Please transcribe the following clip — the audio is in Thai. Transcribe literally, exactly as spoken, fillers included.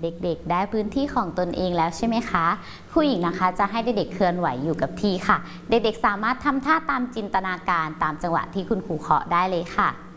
เด็กๆได้พื้นที่ของตนเองแล้วใช่ไหมคะครูหญิงนะคะจะให้เด็กๆเคลื่อนไหวอยู่กับที่ค่ะเด็กๆสามารถทำท่าตามจินตนาการตามจังหวะที่คุณครูเคาะได้เลยค่ะ